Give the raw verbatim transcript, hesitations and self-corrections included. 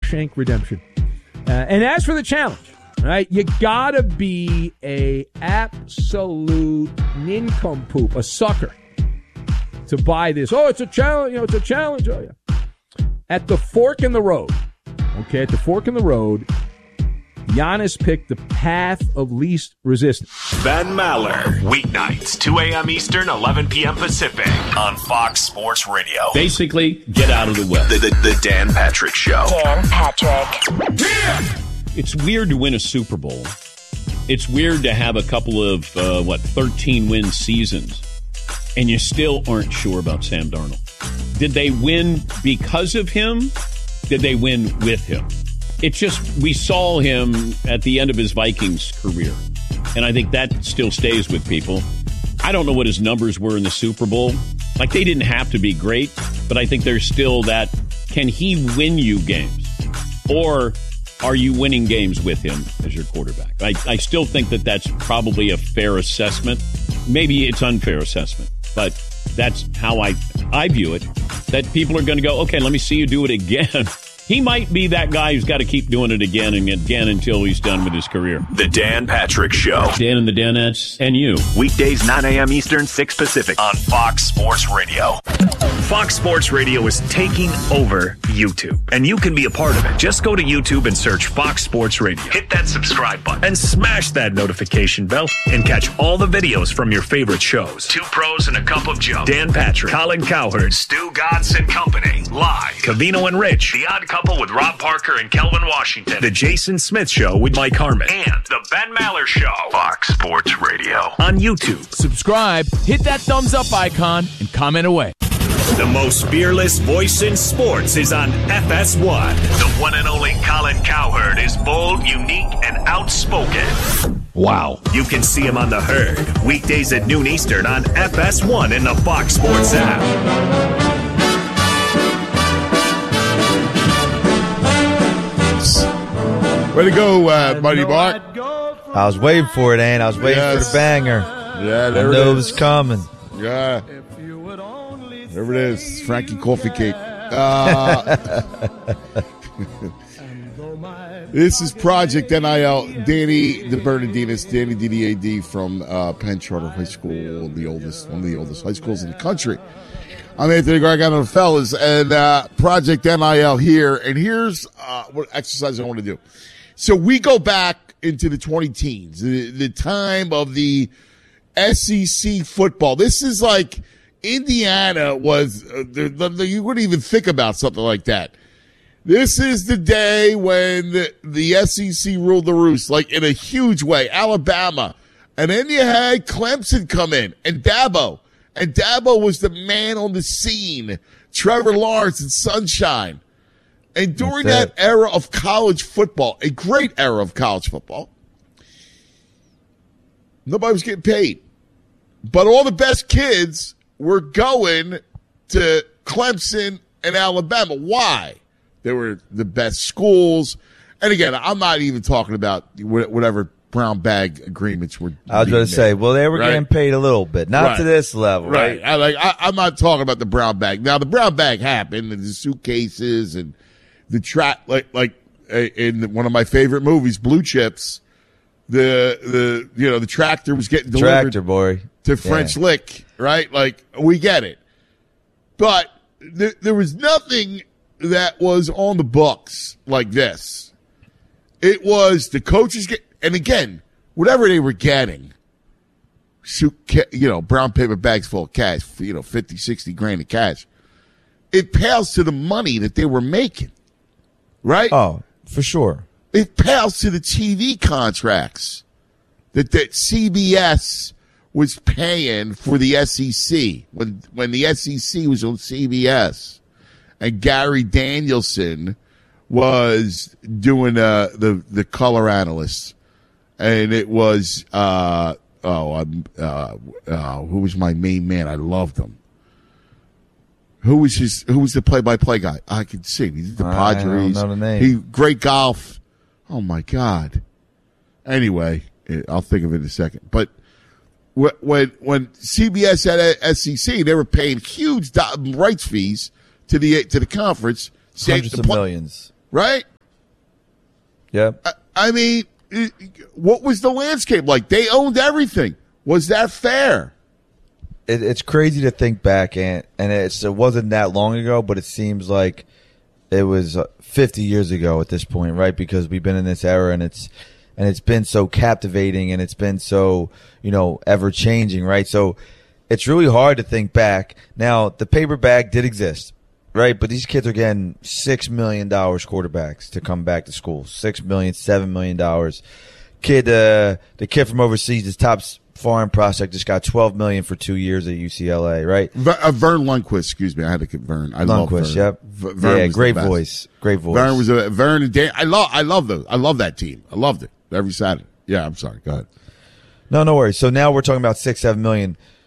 Shawshank Redemption. Uh, and as for the challenge, right, you gotta be a absolute nincompoop, a sucker, to buy this. Oh, it's a challenge. You know, it's a challenge. Oh, yeah. At the fork in the road, okay, at the fork in the road, Giannis picked the path of least resistance. Ben Maller, weeknights, two a.m. Eastern, eleven p.m. Pacific, on Fox Sports Radio. Basically, get out of the way. The, the, the Dan Patrick Show. Dan Patrick. Yeah! It's weird to win a Super Bowl. It's weird to have a couple of, uh, what, thirteen-win seasons, and you still aren't sure about Sam Darnold. Did they win because of him? Did they win with him? It's just, we saw him at the end of his Vikings career, and I think that still stays with people. I don't know what his numbers were in the Super Bowl. Like, they didn't have to be great, but I think there's still that, can he win you games? Or are you winning games with him as your quarterback? I, I still think that that's probably a fair assessment. Maybe it's unfair assessment, but that's how I, I view it, that people are going to go, okay, let me see you do it again. He might be that guy who's got to keep doing it again and again until he's done with his career. The Dan Patrick Show. Dan and the Danettes and you. Weekdays, nine a.m. Eastern, six Pacific, on Fox Sports Radio. Fox Sports Radio is taking over YouTube, and you can be a part of it. Just go to YouTube and search Fox Sports Radio. Hit that subscribe button and smash that notification bell and catch all the videos from your favorite shows. Two Pros and a Cup of Joe. Dan Patrick, Colin Cowherd, Stu Godson Company, live. Covino and Rich, The Odd Couple with Rob Parker and Kelvin Washington. The Jason Smith Show with Mike Harmon. And The Ben Maller Show. Fox Sports Radio. On YouTube. Subscribe, hit that thumbs up icon, and comment away. The most fearless voice in sports is on F S one. The one and only Colin Cowherd is bold, unique, and outspoken. Wow. You can see him on The Herd, weekdays at noon Eastern on F S one in the Fox Sports app. Way to go, uh, Buddy Bart. I was waiting for it, Ann. I was waiting Yes. for the banger. Yeah, there I it know it is. was coming. Yeah. There it is. Frankie Coffee Cake. Uh, this is Project N I L. Danny DeBernardinis, Danny D D A D from uh, Penn Charter High School, the oldest, one of the oldest high schools in the country. I'm Anthony Gargano, fellas, and uh, Project N I L here. And here's uh, what exercise I want to do. So we go back into the twenty teens, the, the time of the S E C football. This is like Indiana was, uh, the, the, you wouldn't even think about something like that. This is the day when the, the S E C ruled the roost, like in a huge way. Alabama. And then you had Clemson come in, and Dabo. And Dabo was the man on the scene. Trevor Lawrence and Sunshine. And during that era of college football, a great era of college football, nobody was getting paid. But all the best kids were going to Clemson and Alabama. Why? They were the best schools. And again, I'm not even talking about whatever brown bag agreements were. I was going to say, well, they were right? getting paid a little bit, not right. to this level, right? Right. I, like, I, I'm not talking about the brown bag. Now, the brown bag happened, and the suitcases and the track, like, like in one of my favorite movies, Blue Chips. The the you know the tractor was getting delivered Tractor boy to French yeah. Lick, right? Like, we get it, but th- there was nothing that was on the books like this. It was the coaches get, and again, whatever they were getting, you know, brown paper bags full of cash, you know, fifty, sixty grand of cash. It pales to the money that they were making, right? Oh, for sure. It pales to the T V contracts that, that C B S was paying for the S E C when when the S E C was on C B S, and Gary Danielson was doing uh, the the color analyst, and it was uh, oh um, uh, uh, who was my main man? I loved him. Who was his? Who was the play-by-play guy? I could see. He did the Padres. I don't know the name. He great golf. Oh, my God. Anyway, I'll think of it in a second. But when when C B S had S E C, they were paying huge rights fees to the to the conference. Hundreds of millions. Right? Yep. I, I mean, it, what was the landscape like? They owned everything. Was that fair? It, it's crazy to think back, and and it's, it wasn't that long ago, but it seems like it was fifty years ago at this point, right? Because we've been in this era, and it's and it's been so captivating, and it's been so, you know, ever changing, right? So it's really hard to think back. Now, the paper bag did exist, right? But these kids are getting six million dollars quarterbacks to come back to school. Six million, seven million dollars. Kid, uh, the kid from overseas, his top foreign prospect, just got twelve million for two years at U C L A, right? V- uh, Vern Lundquist, excuse me, I had to get Vern. I love Vern. Lundquist, yep. V- Vern yeah, was great the best. voice, great voice. Vern was a Vern and Dan. I love, I love those. I love that team. I loved it every Saturday. Yeah, I'm sorry. Go ahead. No, no worries. So now we're talking about six, seven million.